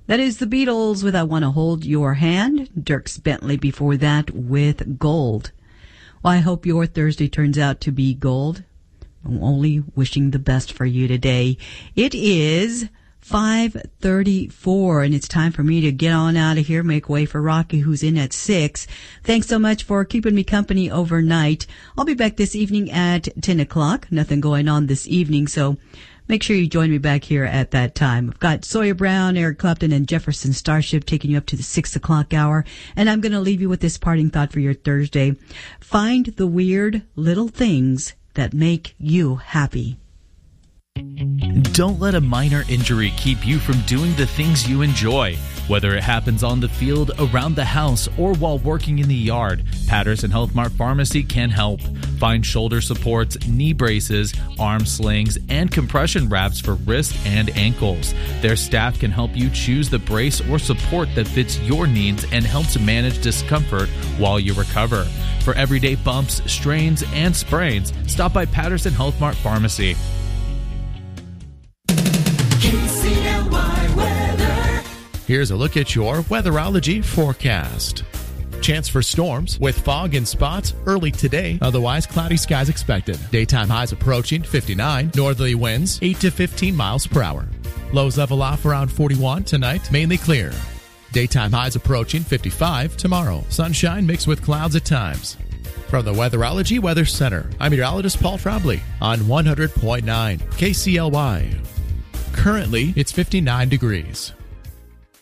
That is the Beatles with I Want to Hold Your Hand. Dierks Bentley before that with Gold. Well, I hope your Thursday turns out to be gold. I'm only wishing the best for you today. It is 5:34, and it's time for me to get on out of here, make way for Rocky, who's in at 6. Thanks so much for keeping me company overnight. I'll be back this evening at 10 o'clock. Nothing going on this evening, so make sure you join me back here at that time. I've got Sawyer Brown, Eric Clapton, and Jefferson Starship taking you up to the 6 o'clock hour, and I'm going to leave you with this parting thought for your Thursday. Find the weird little things that make you happy. Don't let a minor injury keep you from doing the things you enjoy. Whether it happens on the field, around the house, or while working in the yard, Patterson Health Mart Pharmacy can help. Find shoulder supports, knee braces, arm slings, and compression wraps for wrists and ankles. Their staff can help you choose the brace or support that fits your needs and helps manage discomfort while you recover. For everyday bumps, strains, and sprains, stop by Patterson Health Mart Pharmacy. KCLY weather. Here's a look at your weatherology forecast. Chance for storms with fog and spots early today. Otherwise, cloudy skies expected. Daytime highs approaching 59. Northerly winds 8 to 15 miles per hour. Lows level off around 41 tonight. Mainly clear. Daytime highs approaching 55 tomorrow. Sunshine mixed with clouds at times. From the Weatherology Weather Center, I'm meteorologist Paul Trombley on 100.9 KCLY. Currently, it's 59 degrees.